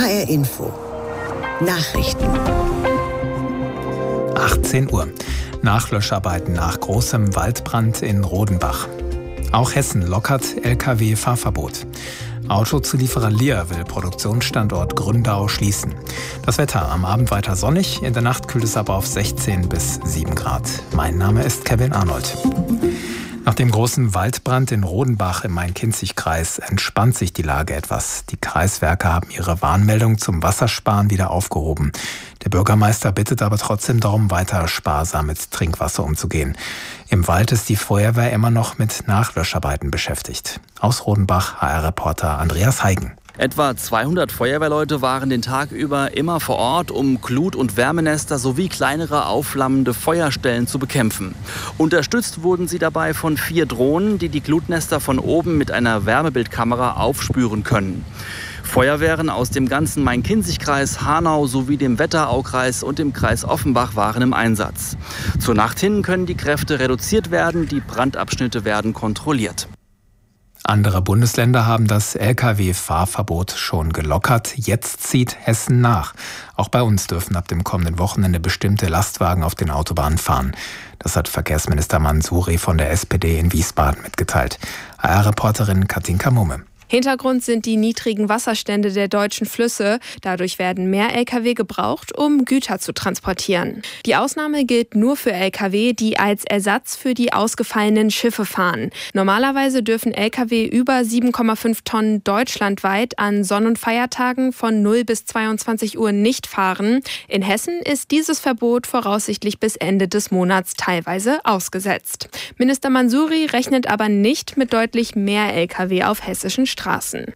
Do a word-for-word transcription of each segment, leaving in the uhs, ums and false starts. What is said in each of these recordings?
R Info Nachrichten. achtzehn Uhr. Nachlöscharbeiten nach großem Waldbrand in Rodenbach. Auch Hessen lockert L K W-Fahrverbot. Autozulieferer Lear will Produktionsstandort Gründau schließen. Das Wetter am Abend weiter sonnig, in der Nacht kühlt es aber auf sechzehn bis sieben Grad. Mein Name ist Kevin Arnold. Nach dem großen Waldbrand in Rodenbach im Main-Kinzig-Kreis entspannt sich die Lage etwas. Die Kreiswerke haben ihre Warnmeldung zum Wassersparen wieder aufgehoben. Der Bürgermeister bittet aber trotzdem darum, weiter sparsam mit Trinkwasser umzugehen. Im Wald ist die Feuerwehr immer noch mit Nachlöscharbeiten beschäftigt. Aus Rodenbach H R-Reporter Andreas Heigen. Etwa zweihundert Feuerwehrleute waren den Tag über immer vor Ort, um Glut- und Wärmenester sowie kleinere aufflammende Feuerstellen zu bekämpfen. Unterstützt wurden sie dabei von vier Drohnen, die die Glutnester von oben mit einer Wärmebildkamera aufspüren können. Feuerwehren aus dem ganzen Main-Kinzig-Kreis, Hanau sowie dem Wetteraukreis und dem Kreis Offenbach waren im Einsatz. Zur Nacht hin können die Kräfte reduziert werden, die Brandabschnitte werden kontrolliert. Andere Bundesländer haben das L K W-Fahrverbot schon gelockert. Jetzt zieht Hessen nach. Auch bei uns dürfen ab dem kommenden Wochenende bestimmte Lastwagen auf den Autobahnen fahren. Das hat Verkehrsminister Mansouri von der S P D in Wiesbaden mitgeteilt. H R-Reporterin Katinka Mumme. Hintergrund sind die niedrigen Wasserstände der deutschen Flüsse. Dadurch werden mehr L K W gebraucht, um Güter zu transportieren. Die Ausnahme gilt nur für L K W, die als Ersatz für die ausgefallenen Schiffe fahren. Normalerweise dürfen L K W über sieben Komma fünf Tonnen deutschlandweit an Sonn- und Feiertagen von null bis zweiundzwanzig Uhr nicht fahren. In Hessen ist dieses Verbot voraussichtlich bis Ende des Monats teilweise ausgesetzt. Minister Mansouri rechnet aber nicht mit deutlich mehr L K W auf hessischen Straßen. Straßen.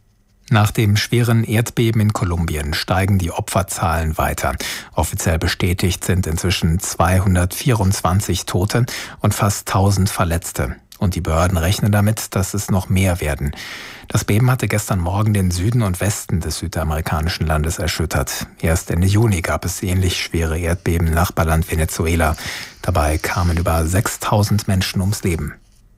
Nach dem schweren Erdbeben in Kolumbien steigen die Opferzahlen weiter. Offiziell bestätigt sind inzwischen zweihundertvierundzwanzig Tote und fast tausend Verletzte. Und die Behörden rechnen damit, dass es noch mehr werden. Das Beben hatte gestern Morgen den Süden und Westen des südamerikanischen Landes erschüttert. Erst Ende Juni gab es ähnlich schwere Erdbeben im Nachbarland Venezuela. Dabei kamen über sechstausend Menschen ums Leben.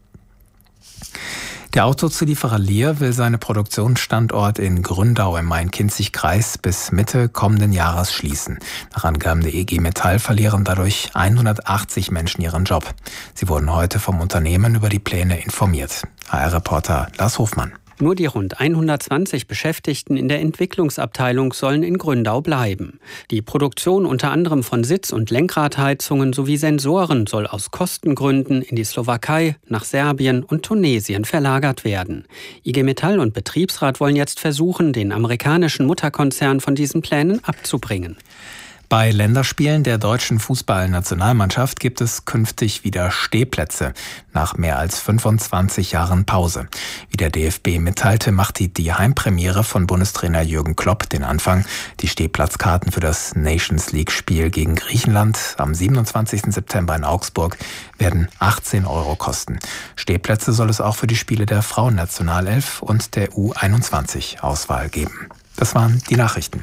Der Autozulieferer Lear will seinen Produktionsstandort in Gründau im Main-Kinzig-Kreis bis Mitte kommenden Jahres schließen. Nach Angaben der E G Metall verlieren dadurch hundertachtzig Menschen ihren Job. Sie wurden heute vom Unternehmen über die Pläne informiert. H R-Reporter Lars Hofmann. Nur die rund hundertzwanzig Beschäftigten in der Entwicklungsabteilung sollen in Gründau bleiben. Die Produktion unter anderem von Sitz- und Lenkradheizungen sowie Sensoren soll aus Kostengründen in die Slowakei, nach Serbien und Tunesien verlagert werden. I G Metall und Betriebsrat wollen jetzt versuchen, den amerikanischen Mutterkonzern von diesen Plänen abzubringen. Bei Länderspielen der deutschen Fußballnationalmannschaft gibt es künftig wieder Stehplätze nach mehr als fünfundzwanzig Jahren Pause. Wie der D F B mitteilte, macht die, die Heimpremiere von Bundestrainer Jürgen Klopp den Anfang. Die Stehplatzkarten für das Nations League-Spiel gegen Griechenland am siebenundzwanzigsten September in Augsburg werden achtzehn Euro kosten. Stehplätze soll es auch für die Spiele der Frauennationalelf und der U einundzwanzig Auswahl geben. Das waren die Nachrichten.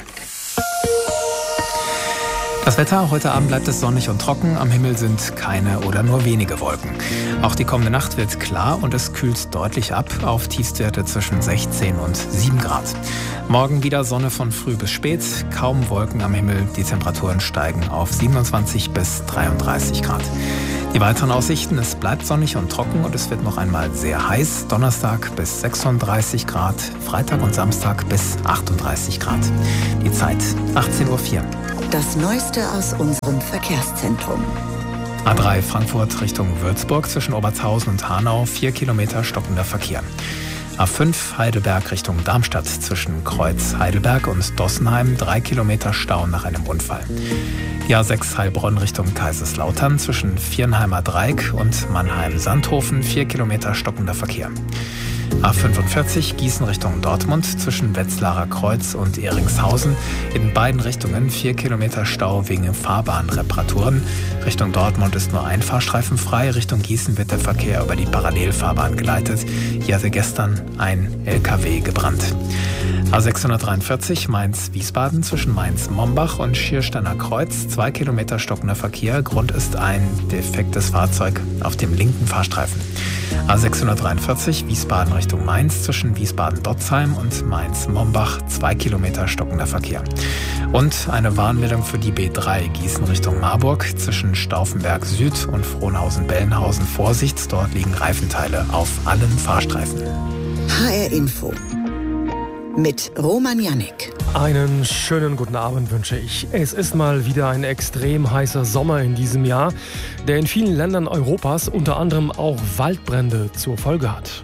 Das Wetter, heute Abend bleibt es sonnig und trocken, am Himmel sind keine oder nur wenige Wolken. Auch die kommende Nacht wird klar und es kühlt deutlich ab auf Tiefstwerte zwischen sechzehn und sieben Grad. Morgen wieder Sonne von früh bis spät, kaum Wolken am Himmel, die Temperaturen steigen auf siebenundzwanzig bis dreiunddreißig Grad. Die weiteren Aussichten, es bleibt sonnig und trocken und es wird noch einmal sehr heiß. Donnerstag bis sechsunddreißig Grad, Freitag und Samstag bis achtunddreißig Grad. Die Zeit achtzehn Uhr vier. Das Neueste aus unserem Verkehrszentrum. A drei Frankfurt Richtung Würzburg zwischen Obertshausen und Hanau, vier Kilometer stockender Verkehr. A fünf Heidelberg Richtung Darmstadt zwischen Kreuz Heidelberg und Dossenheim, drei Kilometer Stau nach einem Unfall. Die A sechs Heilbronn Richtung Kaiserslautern zwischen Viernheimer Dreieck und Mannheim-Sandhofen, vier Kilometer stockender Verkehr. A fünfundvierzig Gießen Richtung Dortmund zwischen Wetzlarer Kreuz und Eringshausen. In beiden Richtungen vier Kilometer Stau wegen Fahrbahnreparaturen. Richtung Dortmund ist nur ein Fahrstreifen frei. Richtung Gießen wird der Verkehr über die Parallelfahrbahn geleitet. Hier hatte gestern ein L K W gebrannt. A sechshundertdreiundvierzig Mainz-Wiesbaden zwischen Mainz-Mombach und Schiersteiner Kreuz. Zwei Kilometer stockender Verkehr. Grund ist ein defektes Fahrzeug auf dem linken Fahrstreifen. A sechshundertdreiundvierzig Wiesbaden Richtung Mainz zwischen Wiesbaden-Dotzheim und Mainz-Mombach zwei Kilometer stockender Verkehr. Und eine Warnmeldung für die B drei Gießen Richtung Marburg zwischen Stauffenberg Süd und Frohnhausen-Bellenhausen. Vorsicht, dort liegen Reifenteile auf allen Fahrstreifen. H R Info mit Roman Jannik. Einen schönen guten Abend wünsche ich. Es ist mal wieder ein extrem heißer Sommer in diesem Jahr, der in vielen Ländern Europas unter anderem auch Waldbrände zur Folge hat.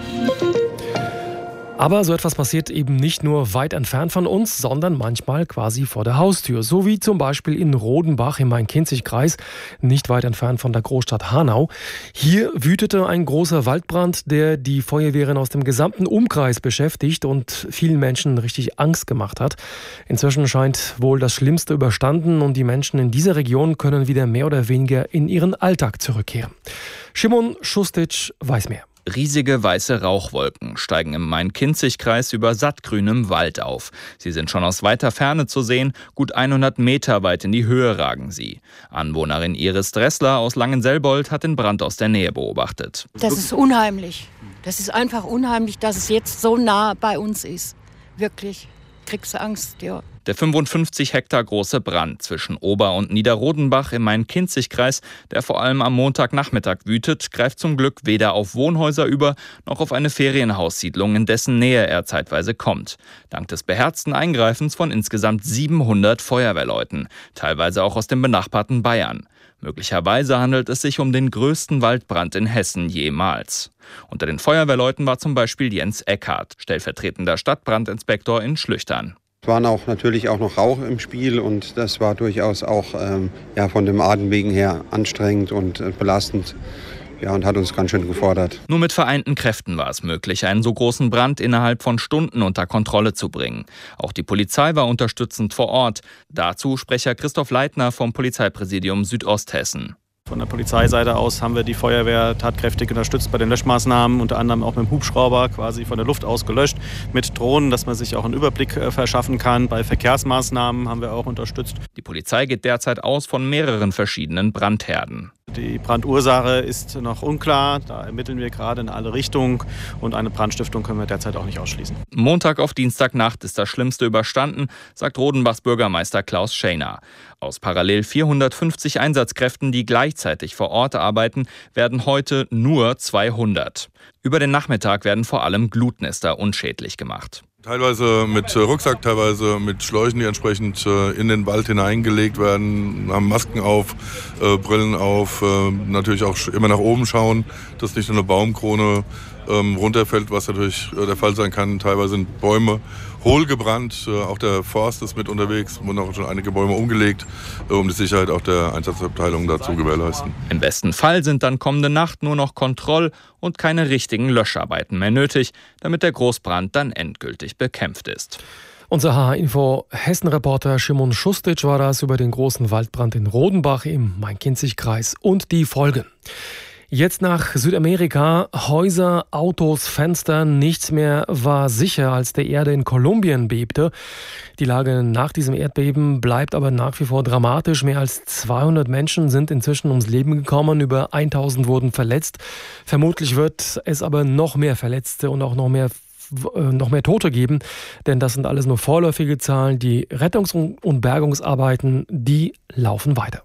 Aber so etwas passiert eben nicht nur weit entfernt von uns, sondern manchmal quasi vor der Haustür. So wie zum Beispiel in Rodenbach im Main-Kinzig-Kreis, nicht weit entfernt von der Großstadt Hanau. Hier wütete ein großer Waldbrand, der die Feuerwehren aus dem gesamten Umkreis beschäftigt und vielen Menschen richtig Angst gemacht hat. Inzwischen scheint wohl das Schlimmste überstanden und die Menschen in dieser Region können wieder mehr oder weniger in ihren Alltag zurückkehren. Szymon Szustic weiß mehr. Riesige weiße Rauchwolken steigen im Main-Kinzig-Kreis über sattgrünem Wald auf. Sie sind schon aus weiter Ferne zu sehen, gut hundert Meter weit in die Höhe ragen sie. Anwohnerin Iris Dressler aus Langenselbold hat den Brand aus der Nähe beobachtet. Das ist unheimlich. Das ist einfach unheimlich, dass es jetzt so nah bei uns ist. Wirklich, kriegst du Angst, ja. Der fünfundfünfzig Hektar große Brand zwischen Ober- und Niederrodenbach im Main-Kinzig-Kreis, der vor allem am Montagnachmittag wütet, greift zum Glück weder auf Wohnhäuser über, noch auf eine Ferienhaussiedlung, in dessen Nähe er zeitweise kommt. Dank des beherzten Eingreifens von insgesamt siebenhundert Feuerwehrleuten, teilweise auch aus dem benachbarten Bayern. Möglicherweise handelt es sich um den größten Waldbrand in Hessen jemals. Unter den Feuerwehrleuten war zum Beispiel Jens Eckhardt, stellvertretender Stadtbrandinspektor in Schlüchtern. Es waren auch natürlich auch noch Rauch im Spiel und das war durchaus auch ähm, ja, von dem Atemwegen her anstrengend und äh, belastend. Ja, und hat uns ganz schön gefordert. Nur mit vereinten Kräften war es möglich, einen so großen Brand innerhalb von Stunden unter Kontrolle zu bringen. Auch die Polizei war unterstützend vor Ort. Dazu Sprecher Christoph Leitner vom Polizeipräsidium Südosthessen. Von der Polizeiseite aus haben wir die Feuerwehr tatkräftig unterstützt bei den Löschmaßnahmen, unter anderem auch mit dem Hubschrauber quasi von der Luft aus gelöscht, mit Drohnen, dass man sich auch einen Überblick verschaffen kann. Bei Verkehrsmaßnahmen haben wir auch unterstützt. Die Polizei geht derzeit aus von mehreren verschiedenen Brandherden. Die Brandursache ist noch unklar, da ermitteln wir gerade in alle Richtungen und eine Brandstiftung können wir derzeit auch nicht ausschließen. Montag auf Dienstagnacht ist das Schlimmste überstanden, sagt Rodenbachs Bürgermeister Klaus Schäner. Aus parallel vierhundertfünfzig Einsatzkräften, die gleichzeitig vor Ort arbeiten, werden heute nur zweihundert. Über den Nachmittag werden vor allem Glutnester unschädlich gemacht. Teilweise mit Rucksack, teilweise mit Schläuchen, die entsprechend in den Wald hineingelegt werden, haben Masken auf, äh, Brillen auf, äh, natürlich auch immer nach oben schauen, dass nicht nur eine Baumkrone ähm, runterfällt, was natürlich der Fall sein kann. Teilweise sind Bäume hohl gebrannt, äh, auch der Forst ist mit unterwegs, wurden auch schon einige Bäume umgelegt, äh, um die Sicherheit auch der Einsatzabteilung dazu gewährleisten. Im besten Fall sind dann kommende Nacht nur noch Kontroll- und keine richtigen Löscharbeiten mehr nötig, damit der Großbrand dann endgültig bekämpft ist. Unser H H-Info Hessen-Reporter Szymon Szustic war das über den großen Waldbrand in Rodenbach im Main-Kinzig-Kreis und die Folgen. Jetzt nach Südamerika. Häuser, Autos, Fenster, nichts mehr war sicher, als der Erde in Kolumbien bebte. Die Lage nach diesem Erdbeben bleibt aber nach wie vor dramatisch. Mehr als zweihundert Menschen sind inzwischen ums Leben gekommen, über tausend wurden verletzt. Vermutlich wird es aber noch mehr Verletzte und auch noch mehr noch mehr Tote geben, denn das sind alles nur vorläufige Zahlen. Die Rettungs- und Bergungsarbeiten, die laufen weiter.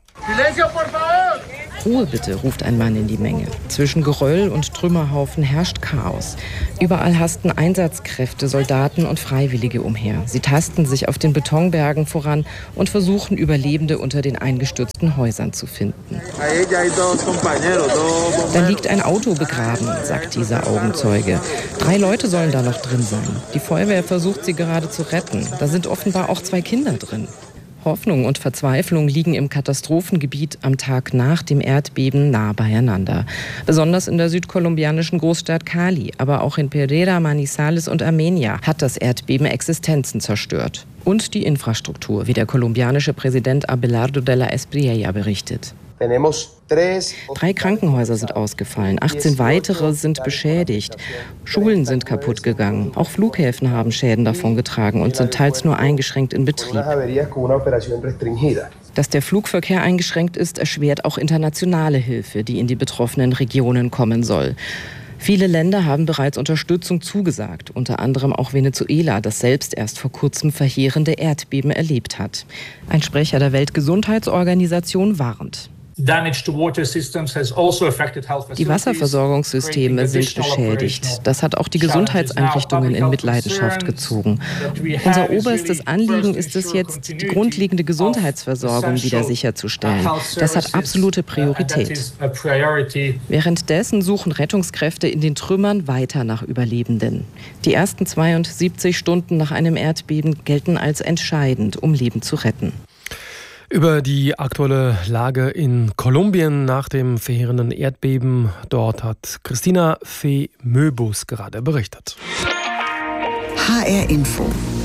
Ruhe bitte, ruft ein Mann in die Menge. Zwischen Geröll und Trümmerhaufen herrscht Chaos. Überall hasten Einsatzkräfte, Soldaten und Freiwillige umher. Sie tasten sich auf den Betonbergen voran und versuchen, Überlebende unter den eingestürzten Häusern zu finden. Da liegt ein Auto begraben, sagt dieser Augenzeuge. Drei Leute sollen da noch drin sein. Die Feuerwehr versucht, sie gerade zu retten. Da sind offenbar auch zwei Kinder drin. Hoffnung und Verzweiflung liegen im Katastrophengebiet am Tag nach dem Erdbeben nah beieinander. Besonders in der südkolumbianischen Großstadt Cali, aber auch in Pereira, Manizales und Armenia hat das Erdbeben Existenzen zerstört. Und die Infrastruktur, wie der kolumbianische Präsident Abelardo de la Espriella berichtet. Drei Krankenhäuser sind ausgefallen, achtzehn weitere sind beschädigt. Schulen sind kaputt gegangen. Auch Flughäfen haben Schäden davongetragen und sind teils nur eingeschränkt in Betrieb. Dass der Flugverkehr eingeschränkt ist, erschwert auch internationale Hilfe, die in die betroffenen Regionen kommen soll. Viele Länder haben bereits Unterstützung zugesagt, unter anderem auch Venezuela, das selbst erst vor kurzem verheerende Erdbeben erlebt hat. Ein Sprecher der Weltgesundheitsorganisation warnt. Die Wasserversorgungssysteme sind beschädigt. Das hat auch die Gesundheitseinrichtungen in Mitleidenschaft gezogen. Unser oberstes Anliegen ist es jetzt, die grundlegende Gesundheitsversorgung wieder sicherzustellen. Das hat absolute Priorität. Währenddessen suchen Rettungskräfte in den Trümmern weiter nach Überlebenden. Die ersten zweiundsiebzig Stunden nach einem Erdbeben gelten als entscheidend, um Leben zu retten. Über die aktuelle Lage in Kolumbien nach dem verheerenden Erdbeben dort hat Christina Fee Möbus gerade berichtet. H R Info.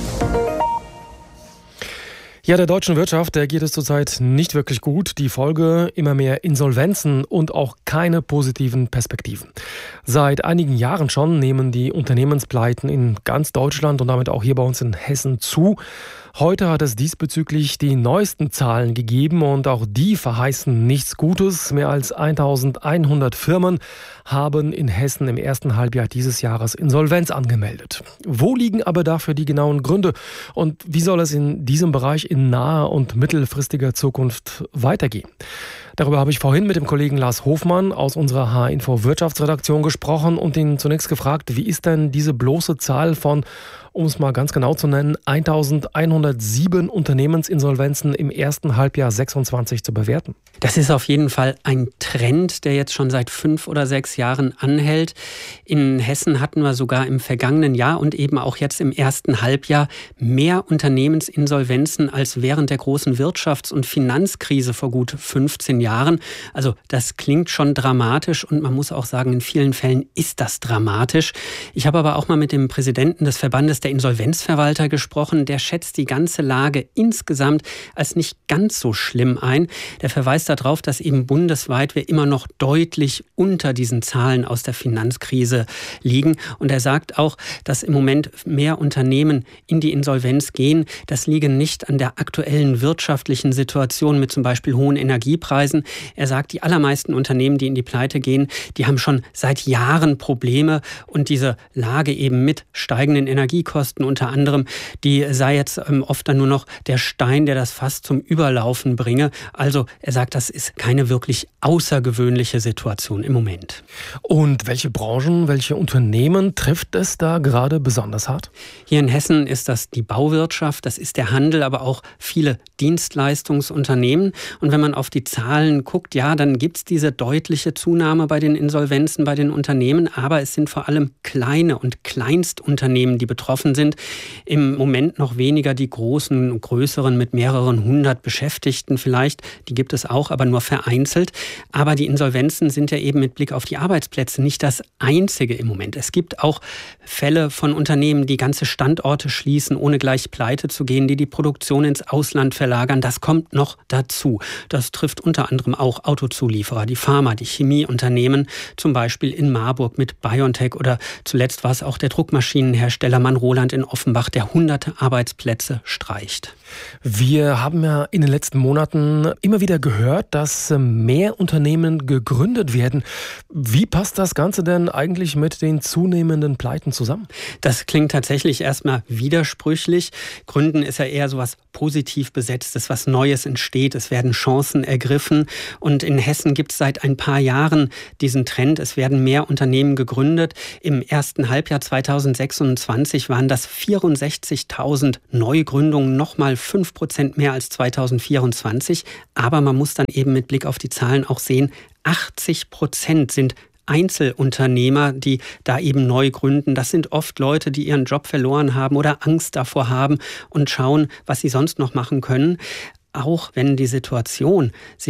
Ja, der deutschen Wirtschaft, der geht es zurzeit nicht wirklich gut. Die Folge immer mehr Insolvenzen und auch keine positiven Perspektiven. Seit einigen Jahren schon nehmen die Unternehmenspleiten in ganz Deutschland und damit auch hier bei uns in Hessen zu. Heute hat es diesbezüglich die neuesten Zahlen gegeben und auch die verheißen nichts Gutes. Mehr als eintausendeinhundert Firmen haben in Hessen im ersten Halbjahr dieses Jahres Insolvenz angemeldet. Wo liegen aber dafür die genauen Gründe und wie soll es in diesem Bereich in naher und mittelfristiger Zukunft weitergehen? Darüber habe ich vorhin mit dem Kollegen Lars Hofmann aus unserer H R-Info Wirtschaftsredaktion gesprochen und ihn zunächst gefragt, wie ist denn diese bloße Zahl von, um es mal ganz genau zu nennen, eintausendeinhundertsieben Unternehmensinsolvenzen im ersten Halbjahr sechsundzwanzig zu bewerten? Das ist auf jeden Fall ein Trend, der jetzt schon seit fünf oder sechs Jahren anhält. In Hessen hatten wir sogar im vergangenen Jahr und eben auch jetzt im ersten Halbjahr mehr Unternehmensinsolvenzen als während der großen Wirtschafts- und Finanzkrise vor gut fünfzehn Jahren. Also das klingt schon dramatisch und man muss auch sagen, in vielen Fällen ist das dramatisch. Ich habe aber auch mal mit dem Präsidenten des Verbandes der Insolvenzverwalter gesprochen. Der schätzt die ganze Lage insgesamt als nicht ganz so schlimm ein. Der verweist darauf, dass eben bundesweit wir immer noch deutlich unter diesen Zahlen aus der Finanzkrise liegen. Und er sagt auch, dass im Moment mehr Unternehmen in die Insolvenz gehen. Das liege nicht an der aktuellen wirtschaftlichen Situation mit zum Beispiel hohen Energiepreisen. Er sagt, die allermeisten Unternehmen, die in die Pleite gehen, die haben schon seit Jahren Probleme und diese Lage eben mit steigenden Energiekosten unter anderem, die sei jetzt ähm, oft dann nur noch der Stein, der das Fass zum Überlaufen bringe. Also er sagt, das ist keine wirklich außergewöhnliche Situation im Moment. Und welche Branchen, welche Unternehmen trifft es da gerade besonders hart? Hier in Hessen ist das die Bauwirtschaft, das ist der Handel, aber auch viele Dienstleistungsunternehmen. Und wenn man auf die Zahlen guckt, ja, dann gibt es diese deutliche Zunahme bei den Insolvenzen, bei den Unternehmen, aber es sind vor allem kleine und Kleinstunternehmen, die betroffen sind. Im Moment noch weniger die großen und größeren mit mehreren hundert Beschäftigten vielleicht. Die gibt es auch, aber nur vereinzelt. Aber die Insolvenzen sind ja eben mit Blick auf die Arbeitsplätze nicht das einzige im Moment. Es gibt auch Fälle von Unternehmen, die ganze Standorte schließen, ohne gleich pleite zu gehen, die die Produktion ins Ausland verlagern. Das kommt noch dazu. Das trifft unter anderem auch Autozulieferer, die Pharma, die Chemieunternehmen, zum Beispiel in Marburg mit BioNTech oder zuletzt war es auch der Druckmaschinenhersteller Manroland in Offenbach, der hunderte Arbeitsplätze streicht. Wir haben ja in den letzten Monaten immer wieder gehört, dass mehr Unternehmen gegründet werden. Wie passt das Ganze denn eigentlich mit den zunehmenden Pleiten zusammen? Das klingt tatsächlich erstmal widersprüchlich. Gründen ist ja eher so was positiv Besetztes, was Neues entsteht. Es werden Chancen ergriffen. Und in Hessen gibt es seit ein paar Jahren diesen Trend. Es werden mehr Unternehmen gegründet. Im ersten Halbjahr zweitausendsechsundzwanzig waren das vierundsechzigtausend Neugründungen, nochmal fünf Prozent mehr als zweitausendvierundzwanzig. Aber man muss dann eben mit Blick auf die Zahlen auch sehen, achtzig Prozent sind Einzelunternehmer, die da eben neu gründen. Das sind oft Leute, die ihren Job verloren haben oder Angst davor haben und schauen, was sie sonst noch machen können. Auch wenn die Situation sich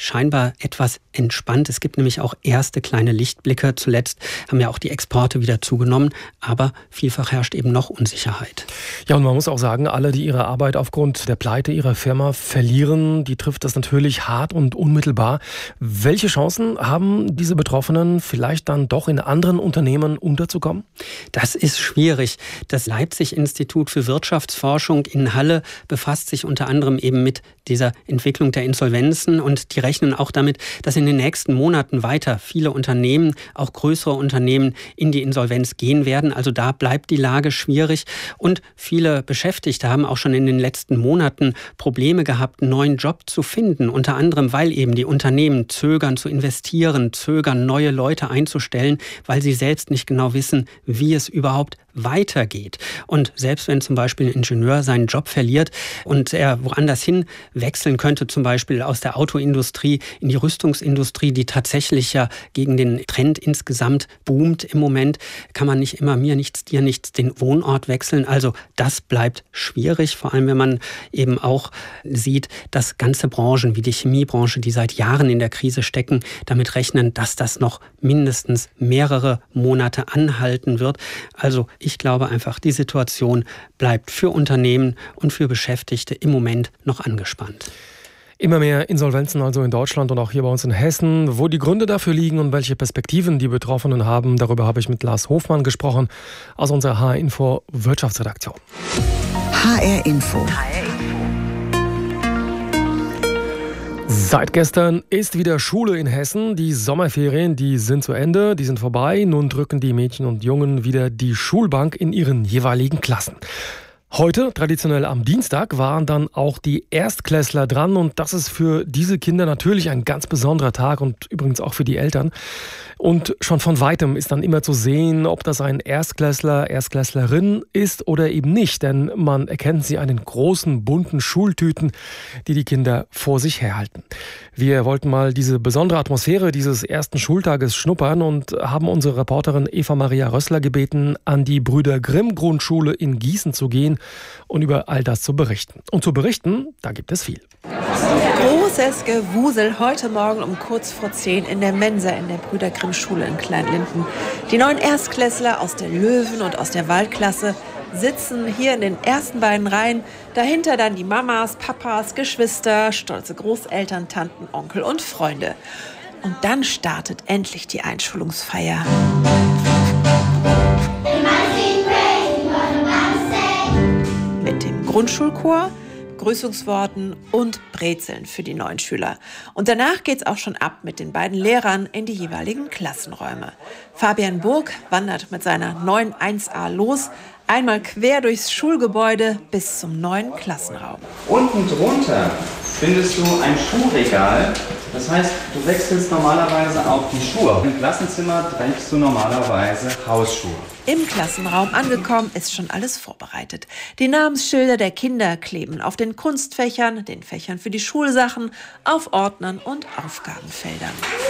scheinbar etwas entspannt. Es gibt nämlich auch erste kleine Lichtblicke. Zuletzt haben ja auch die Exporte wieder zugenommen, aber vielfach herrscht eben noch Unsicherheit. Ja, und man muss auch sagen, alle, die ihre Arbeit aufgrund der Pleite ihrer Firma verlieren, die trifft das natürlich hart und unmittelbar. Welche Chancen haben diese Betroffenen, vielleicht dann doch in anderen Unternehmen unterzukommen? Das ist schwierig. Das Leipzig-Institut für Wirtschaftsforschung in Halle befasst sich unter anderem eben mit dieser Entwicklung der Insolvenzen und die rechnen auch damit, dass in den nächsten Monaten weiter viele Unternehmen, auch größere Unternehmen, in die Insolvenz gehen werden. Also da bleibt die Lage schwierig und viele Beschäftigte haben auch schon in den letzten Monaten Probleme gehabt, einen neuen Job zu finden. Unter anderem, weil eben die Unternehmen zögern zu investieren, zögern neue Leute einzustellen, weil sie selbst nicht genau wissen, wie es überhaupt weitergeht. Und selbst wenn zum Beispiel ein Ingenieur seinen Job verliert und er woanders hin wechseln könnte, zum Beispiel aus der Autoindustrie in die Rüstungsindustrie, die tatsächlich ja gegen den Trend insgesamt boomt im Moment, kann man nicht immer mir nichts, dir nichts den Wohnort wechseln. Also das bleibt schwierig, vor allem wenn man eben auch sieht, dass ganze Branchen wie die Chemiebranche, die seit Jahren in der Krise stecken, damit rechnen, dass das noch mindestens mehrere Monate anhalten wird. Also ich glaube einfach, die Situation bleibt für Unternehmen und für Beschäftigte im Moment noch angespannt. Immer mehr Insolvenzen also in Deutschland und auch hier bei uns in Hessen. Wo die Gründe dafür liegen und welche Perspektiven die Betroffenen haben, darüber habe ich mit Lars Hofmann gesprochen aus unserer H R Info Wirtschaftsredaktion. H R Info. Seit gestern ist wieder Schule in Hessen. Die Sommerferien, die sind zu Ende, die sind vorbei. Nun drücken die Mädchen und Jungen wieder die Schulbank in ihren jeweiligen Klassen. Heute, traditionell am Dienstag, waren dann auch die Erstklässler dran und das ist für diese Kinder natürlich ein ganz besonderer Tag und übrigens auch für die Eltern. Und schon von Weitem ist dann immer zu sehen, ob das ein Erstklässler, Erstklässlerin ist oder eben nicht, denn man erkennt sie an den großen, bunten Schultüten, die die Kinder vor sich herhalten. Wir wollten mal diese besondere Atmosphäre dieses ersten Schultages schnuppern und haben unsere Reporterin Eva Maria Rössler gebeten, an die Brüder Grimm Grundschule in Gießen zu gehen und über all das zu berichten. Und zu berichten, da gibt es viel. Großes Gewusel heute Morgen um kurz vor zehn in der Mensa in der Brüder Grimm Schule in Kleinlinden. Die neuen Erstklässler aus der Löwen- und aus der Waldklasse sitzen hier in den ersten beiden Reihen. Dahinter dann die Mamas, Papas, Geschwister, stolze Großeltern, Tanten, Onkel und Freunde. Und dann startet endlich die Einschulungsfeier. Mit dem Grundschulchor, Grüßungsworten und Brezeln für die neuen Schüler. Und danach geht's auch schon ab mit den beiden Lehrern in die jeweiligen Klassenräume. Fabian Burg wandert mit seiner neun eins a los, einmal quer durchs Schulgebäude bis zum neuen Klassenraum. Unten drunter findest du ein Schuhregal. Das heißt, du wechselst normalerweise auch die Schuhe. Im Klassenzimmer trägst du normalerweise Hausschuhe. Im Klassenraum angekommen ist schon alles vorbereitet. Die Namensschilder der Kinder kleben auf den Kunstfächern, den Fächern für die Schulsachen, auf Ordnern und Aufgabenfeldern.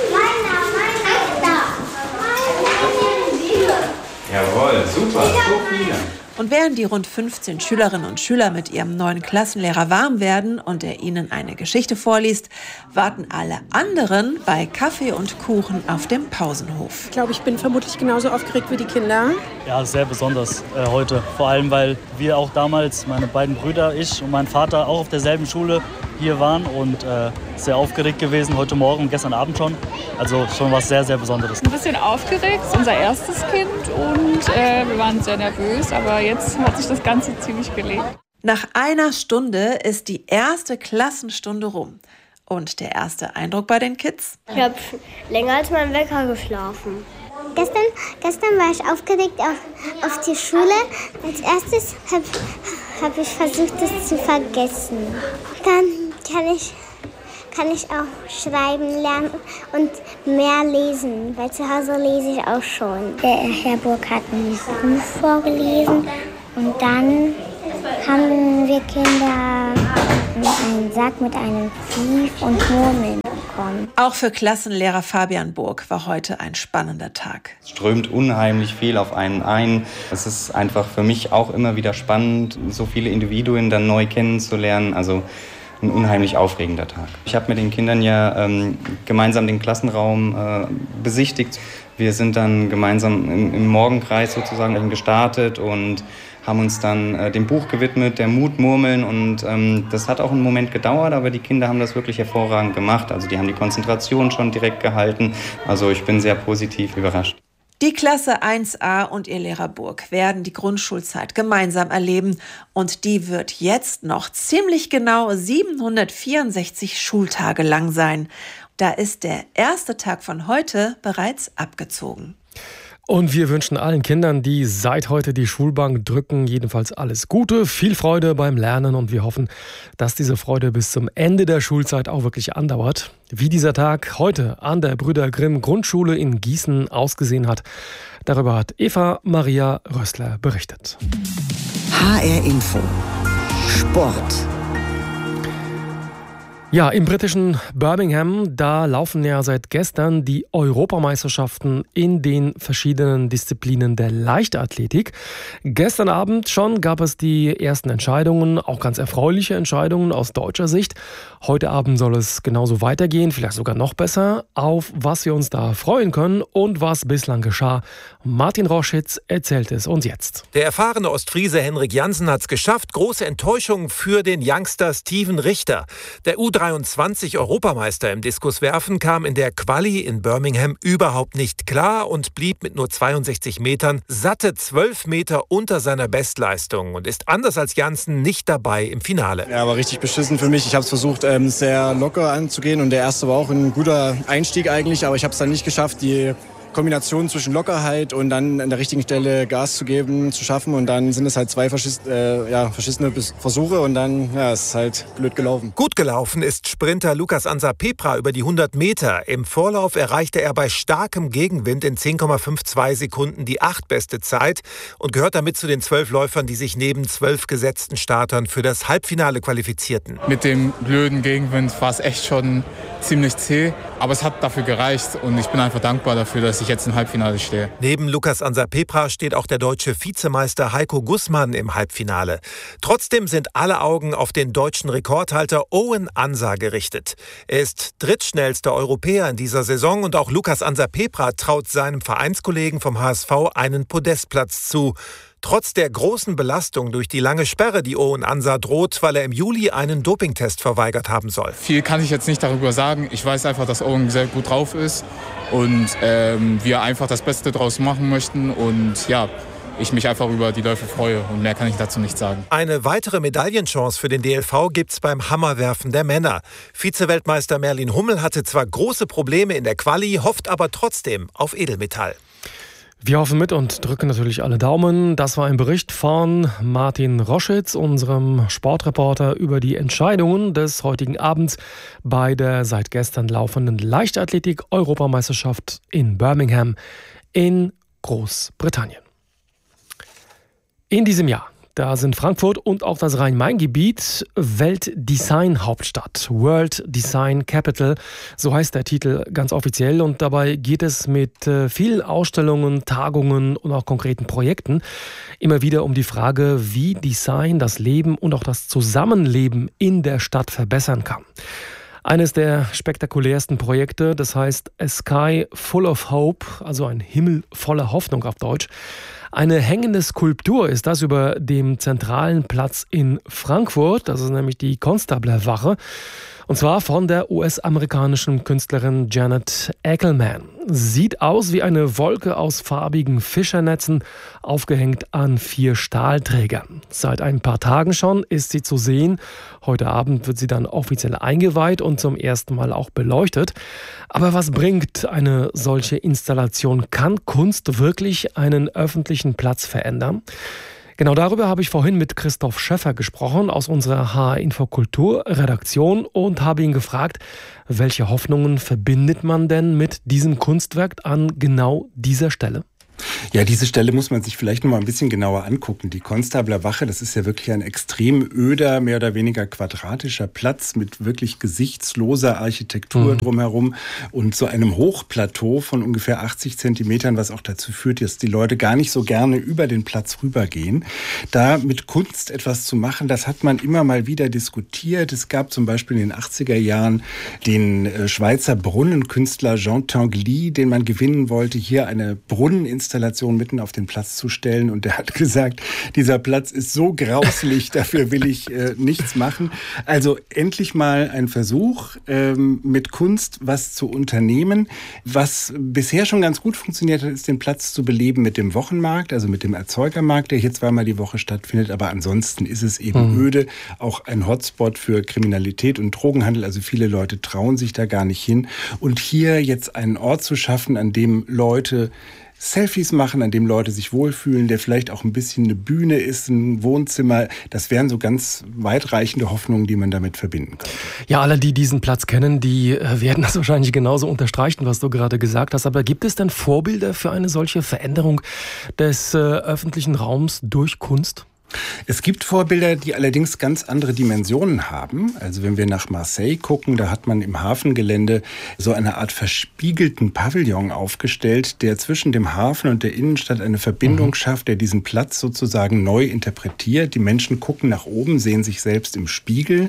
Jawohl, super, so viele. Und während die rund fünfzehn Schülerinnen und Schüler mit ihrem neuen Klassenlehrer warm werden und er ihnen eine Geschichte vorliest, warten alle anderen bei Kaffee und Kuchen auf dem Pausenhof. Ich glaube, ich bin vermutlich genauso aufgeregt wie die Kinder. Ja, sehr besonders äh, heute. Vor allem, weil wir auch damals, meine beiden Brüder, ich und mein Vater, auch auf derselben Schule hier waren und äh, sehr aufgeregt gewesen, heute Morgen und gestern Abend schon. Also schon was sehr, sehr Besonderes. Ein bisschen aufgeregt, ist unser erstes Kind und äh, wir waren sehr nervös, aber jetzt hat sich das Ganze ziemlich gelegt. Nach einer Stunde ist die erste Klassenstunde rum. Und der erste Eindruck bei den Kids? Ich habe länger als mein Wecker geschlafen. Gestern, gestern war ich aufgeregt auf, auf die Schule. Als erstes habe hab ich versucht, es zu vergessen. Dann kann ich, kann ich auch schreiben lernen und mehr lesen, weil zu Hause lese ich auch schon. Der Herr Burg hat ein Buch vorgelesen und dann haben wir Kinder einen Sack mit einem Brief und Murmeln bekommen. Auch für Klassenlehrer Fabian Burg war heute ein spannender Tag. Es strömt unheimlich viel auf einen ein. Es ist einfach für mich auch immer wieder spannend, so viele Individuen dann neu kennenzulernen. Also ein unheimlich aufregender Tag. Ich habe mit den Kindern ja ähm, gemeinsam den Klassenraum äh, besichtigt. Wir sind dann gemeinsam im, im Morgenkreis sozusagen gestartet und haben uns dann äh, dem Buch gewidmet, der Mut murmeln. Und ähm, das hat auch einen Moment gedauert, aber die Kinder haben das wirklich hervorragend gemacht. Also die haben die Konzentration schon direkt gehalten. Also ich bin sehr positiv überrascht. Die Klasse eins a und ihr Lehrer Burg werden die Grundschulzeit gemeinsam erleben. Und die wird jetzt noch ziemlich genau siebenhundertvierundsechzig Schultage lang sein. Da ist der erste Tag von heute bereits abgezogen. Und wir wünschen allen Kindern, die seit heute die Schulbank drücken, jedenfalls alles Gute, viel Freude beim Lernen und wir hoffen, dass diese Freude bis zum Ende der Schulzeit auch wirklich andauert. Wie dieser Tag heute an der Brüder Grimm Grundschule in Gießen ausgesehen hat, darüber hat Eva Maria Rössler berichtet. H R Info Sport. Ja, im britischen Birmingham, da laufen ja seit gestern die Europameisterschaften in den verschiedenen Disziplinen der Leichtathletik. Gestern Abend schon gab es die ersten Entscheidungen, auch ganz erfreuliche Entscheidungen aus deutscher Sicht. Heute Abend soll es genauso weitergehen, vielleicht sogar noch besser. Auf was wir uns da freuen können und was bislang geschah. Martin Roschitz erzählt es uns jetzt. Der erfahrene Ostfriese Henrik Jansen hat es geschafft. Große Enttäuschung für den Youngster Steven Richter. Der U dreiundzwanzig-Europameister im Diskuswerfen kam in der Quali in Birmingham überhaupt nicht klar und blieb mit nur zweiundsechzig Metern satte zwölf Meter unter seiner Bestleistung und ist anders als Jansen nicht dabei im Finale. Ja, war richtig beschissen für mich. Ich habe es versucht, ähm, sehr locker anzugehen und der erste war auch ein guter Einstieg eigentlich, aber ich habe es dann nicht geschafft, die Kombination zwischen Lockerheit und dann an der richtigen Stelle Gas zu geben, zu schaffen. Und dann sind es halt zwei verschiss, äh, ja, verschissene Versuche und dann ja, ist es halt blöd gelaufen. Gut gelaufen ist Sprinter Lukas Ansa Pepra über die hundert Meter. Im Vorlauf erreichte er bei starkem Gegenwind in zehn Komma zweiundfünfzig Sekunden die achtbeste Zeit und gehört damit zu den zwölf Läufern, die sich neben zwölf gesetzten Startern für das Halbfinale qualifizierten. Mit dem blöden Gegenwind war es echt schon ziemlich zäh, aber es hat dafür gereicht und ich bin einfach dankbar dafür, dass ich jetzt im Halbfinale stehe. Neben Lukas Ansa Pepra steht auch der deutsche Vizemeister Heiko Gussmann im Halbfinale. Trotzdem sind alle Augen auf den deutschen Rekordhalter Owen Ansa gerichtet. Er ist drittschnellster Europäer in dieser Saison und auch Lukas Ansa Pepra traut seinem Vereinskollegen vom H S V einen Podestplatz zu. Trotz der großen Belastung durch die lange Sperre, die Owen Ansa droht, weil er im Juli einen Dopingtest verweigert haben soll. Viel kann ich jetzt nicht darüber sagen. Ich weiß einfach, dass Owen sehr gut drauf ist und ähm, wir einfach das Beste draus machen möchten und ja, ich mich einfach über die Läufe freue und mehr kann ich dazu nicht sagen. Eine weitere Medaillenchance für den D L V gibt's beim Hammerwerfen der Männer. Vizeweltmeister Merlin Hummel hatte zwar große Probleme in der Quali, hofft aber trotzdem auf Edelmetall. Wir hoffen mit und drücken natürlich alle Daumen. Das war ein Bericht von Martin Roschitz, unserem Sportreporter, über die Entscheidungen des heutigen Abends bei der seit gestern laufenden Leichtathletik-Europameisterschaft in Birmingham in Großbritannien. In diesem Jahr, da sind Frankfurt und auch das Rhein-Main-Gebiet Weltdesign-Hauptstadt, World Design Capital, so heißt der Titel ganz offiziell. Und dabei geht es mit äh, vielen Ausstellungen, Tagungen und auch konkreten Projekten immer wieder um die Frage, wie Design das Leben und auch das Zusammenleben in der Stadt verbessern kann. Eines der spektakulärsten Projekte, das heißt A Sky Full of Hope, also ein Himmel voller Hoffnung auf Deutsch. Eine hängende Skulptur ist das über dem zentralen Platz in Frankfurt, das ist nämlich die Constabler-Wache, und zwar von der U S-amerikanischen Künstlerin Janet Ackelman. Sieht aus wie eine Wolke aus farbigen Fischernetzen, aufgehängt an vier Stahlträgern. Seit ein paar Tagen schon ist sie zu sehen. Heute Abend wird sie dann offiziell eingeweiht und zum ersten Mal auch beleuchtet. Aber was bringt eine solche Installation? Kann Kunst wirklich einen öffentlichen Platz verändern? Genau darüber habe ich vorhin mit Christoph Schäffer gesprochen aus unserer H R-Info Kultur-Redaktion und habe ihn gefragt, welche Hoffnungen verbindet man denn mit diesem Kunstwerk an genau dieser Stelle? Ja, diese Stelle muss man sich vielleicht noch mal ein bisschen genauer angucken. Die Konstabler Wache, das ist ja wirklich ein extrem öder, mehr oder weniger quadratischer Platz mit wirklich gesichtsloser Architektur mhm. drumherum und so einem Hochplateau von ungefähr achtzig Zentimetern, was auch dazu führt, dass die Leute gar nicht so gerne über den Platz rübergehen. Da mit Kunst etwas zu machen, das hat man immer mal wieder diskutiert. Es gab zum Beispiel in den achtziger Jahren den Schweizer Brunnenkünstler Jean Tinguely, den man gewinnen wollte, hier eine Brunneninstallation mitten auf den Platz zu stellen. Und der hat gesagt, dieser Platz ist so grauslich, dafür will ich äh, nichts machen. Also endlich mal ein Versuch, ähm, mit Kunst was zu unternehmen. Was bisher schon ganz gut funktioniert hat, ist den Platz zu beleben mit dem Wochenmarkt, also mit dem Erzeugermarkt, der hier zweimal die Woche stattfindet. Aber ansonsten ist es eben mhm. öde, auch ein Hotspot für Kriminalität und Drogenhandel. Also viele Leute trauen sich da gar nicht hin. Und hier jetzt einen Ort zu schaffen, an dem Leute Selfies machen, an dem Leute sich wohlfühlen, der vielleicht auch ein bisschen eine Bühne ist, ein Wohnzimmer. Das wären so ganz weitreichende Hoffnungen, die man damit verbinden kann. Ja, alle, die diesen Platz kennen, die werden das wahrscheinlich genauso unterstreichen, was du gerade gesagt hast. Aber gibt es denn Vorbilder für eine solche Veränderung des äh, öffentlichen Raums durch Kunst? Es gibt Vorbilder, die allerdings ganz andere Dimensionen haben. Also wenn wir nach Marseille gucken, da hat man im Hafengelände so eine Art verspiegelten Pavillon aufgestellt, der zwischen dem Hafen und der Innenstadt eine Verbindung mhm. schafft, der diesen Platz sozusagen neu interpretiert. Die Menschen gucken nach oben, sehen sich selbst im Spiegel.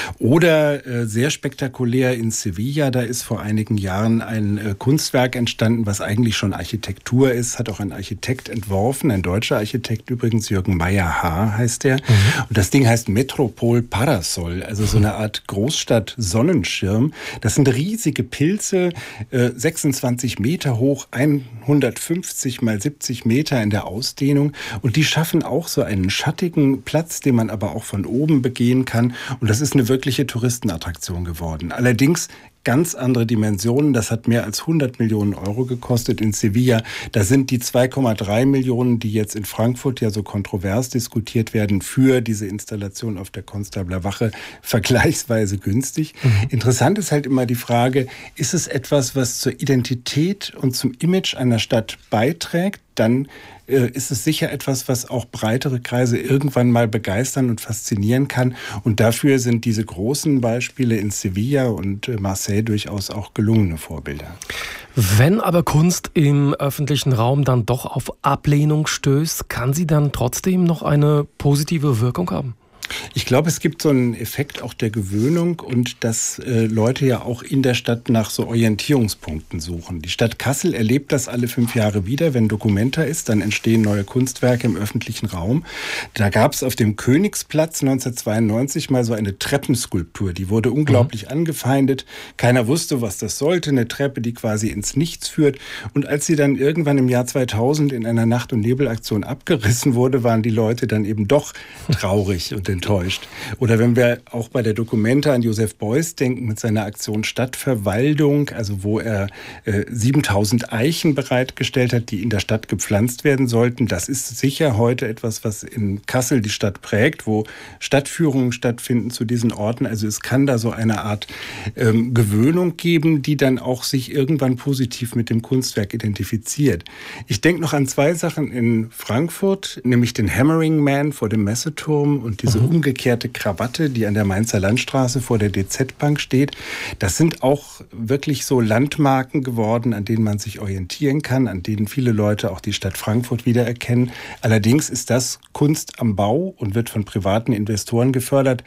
Oder äh, sehr spektakulär in Sevilla, da ist vor einigen Jahren ein äh, Kunstwerk entstanden, was eigentlich schon Architektur ist, hat auch ein Architekt entworfen, ein deutscher Architekt übrigens, Jürgen Meyer-Haar heißt der. Mhm. Und das Ding heißt Metropol Parasol, also so eine Art Großstadt-Sonnenschirm. Das sind riesige Pilze, äh, sechsundzwanzig Meter hoch, hundertfünfzig mal siebzig Meter in der Ausdehnung. Und die schaffen auch so einen schattigen Platz, den man aber auch von oben begehen kann. Und das ist eine wirkliche Touristenattraktion geworden. Allerdings ganz andere Dimensionen. Das hat mehr als hundert Millionen Euro gekostet in Sevilla. Da sind die zwei Komma drei Millionen, die jetzt in Frankfurt ja so kontrovers diskutiert werden, für diese Installation auf der Konstabler Wache vergleichsweise günstig. Mhm. Interessant ist halt immer die Frage, ist es etwas, was zur Identität und zum Image einer Stadt beiträgt? Dann äh, ist es sicher etwas, was auch breitere Kreise irgendwann mal begeistern und faszinieren kann. Und dafür sind diese großen Beispiele in Sevilla und äh, Marseille durchaus auch gelungene Vorbilder. Wenn aber Kunst im öffentlichen Raum dann doch auf Ablehnung stößt, kann sie dann trotzdem noch eine positive Wirkung haben? Ich glaube, es gibt so einen Effekt auch der Gewöhnung und dass äh, Leute ja auch in der Stadt nach so Orientierungspunkten suchen. Die Stadt Kassel erlebt das alle fünf Jahre wieder. Wenn Documenta ist, dann entstehen neue Kunstwerke im öffentlichen Raum. Da gab es auf dem Königsplatz neunzehnhundertzweiundneunzig mal so eine Treppenskulptur. Die wurde unglaublich mhm. angefeindet. Keiner wusste, was das sollte. Eine Treppe, die quasi ins Nichts führt. Und als sie dann irgendwann im Jahr zweitausend in einer Nacht- und Nebelaktion abgerissen wurde, waren die Leute dann eben doch traurig und enttäuscht. Oder wenn wir auch bei der Documenta an Joseph Beuys denken mit seiner Aktion Stadtverwaldung, also wo er äh, siebentausend Eichen bereitgestellt hat, die in der Stadt gepflanzt werden sollten. Das ist sicher heute etwas, was in Kassel die Stadt prägt, wo Stadtführungen stattfinden zu diesen Orten. Also es kann da so eine Art ähm, Gewöhnung geben, die dann auch sich irgendwann positiv mit dem Kunstwerk identifiziert. Ich denke noch an zwei Sachen in Frankfurt, nämlich den Hammering Man vor dem Messeturm und diese mhm. umgekehrte Krawatte, die an der Mainzer Landstraße vor der D Z-Bank steht. Das sind auch wirklich so Landmarken geworden, an denen man sich orientieren kann, an denen viele Leute auch die Stadt Frankfurt wiedererkennen. Allerdings ist das Kunst am Bau und wird von privaten Investoren gefördert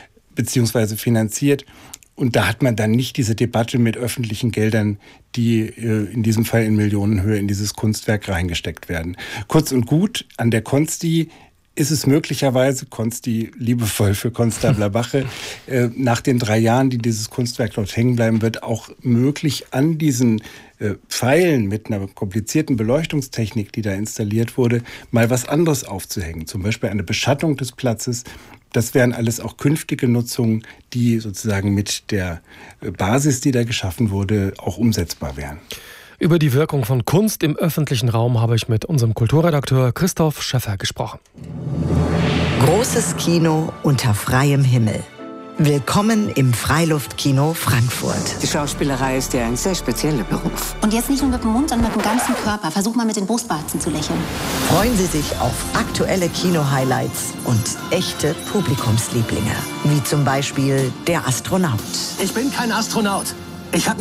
bzw. finanziert. Und da hat man dann nicht diese Debatte mit öffentlichen Geldern, die äh, in diesem Fall in Millionenhöhe in dieses Kunstwerk reingesteckt werden. Kurz und gut, an der Consti ist es möglicherweise, Consti liebevoll für Konstabler Wache, äh, nach den drei Jahren, die dieses Kunstwerk dort hängen bleiben wird, auch möglich, an diesen äh, Pfeilen mit einer komplizierten Beleuchtungstechnik, die da installiert wurde, mal was anderes aufzuhängen. Zum Beispiel eine Beschattung des Platzes. Das wären alles auch künftige Nutzungen, die sozusagen mit der Basis, die da geschaffen wurde, auch umsetzbar wären. Über die Wirkung von Kunst im öffentlichen Raum habe ich mit unserem Kulturredakteur Christoph Schäffer gesprochen. Großes Kino unter freiem Himmel. Willkommen im Freiluftkino Frankfurt. Die Schauspielerei ist ja ein sehr spezieller Beruf. Und jetzt nicht nur mit dem Mund, sondern mit dem ganzen Körper. Versuch mal mit den Brustwarzen zu lächeln. Freuen Sie sich auf aktuelle Kino-Highlights und echte Publikumslieblinge. Wie zum Beispiel Der Astronaut. Ich bin kein Astronaut. Ich habe